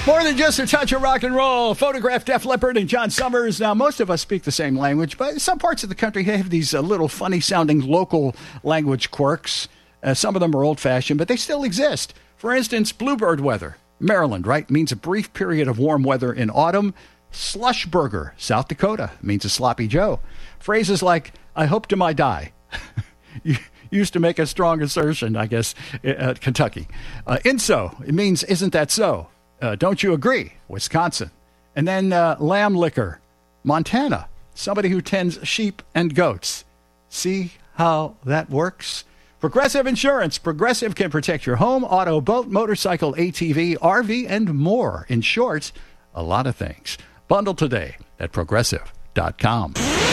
More than just a touch of rock and roll. Photograph Def Leppard and John Summers. Now, most of us speak the same language, but some parts of the country have these little funny-sounding local language quirks. Some of them are old-fashioned, but they still exist. For instance, bluebird weather. Maryland, right, means a brief period of warm weather in autumn. Slushburger, South Dakota, means a sloppy Joe. Phrases like, I hope to my die. Used to make a strong assertion, I guess, at Kentucky. Inso, it means, isn't that so? Don't you agree? Wisconsin. And then lamb liquor, Montana. Somebody who tends sheep and goats. See how that works? Progressive Insurance. Progressive can protect your home, auto, boat, motorcycle, ATV, RV, and more. In short, a lot of things. Bundle today at Progressive.com.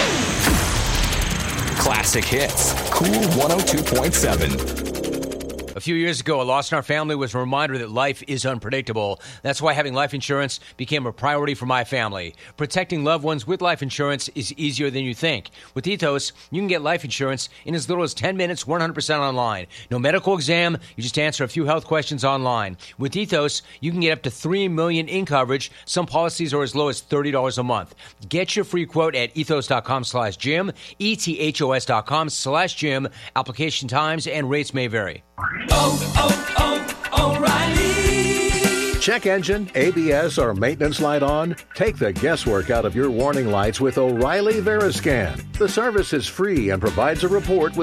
Classic hits. Cool 102.7. A few years ago, a loss in our family was a reminder that life is unpredictable. That's why having life insurance became a priority for my family. Protecting loved ones with life insurance is easier than you think. With Ethos, you can get life insurance in as little as 10 minutes, 100% online. No medical exam, you just answer a few health questions online. With Ethos, you can get up to $3 million in coverage. Some policies are as low as $30 a month. Get your free quote at ethos.com/Jim, ethos.com/Jim. Application times and rates may vary. O'Reilly. Check engine, ABS, or maintenance light on? Take the guesswork out of your warning lights with O'Reilly Veriscan. The service is free and provides a report with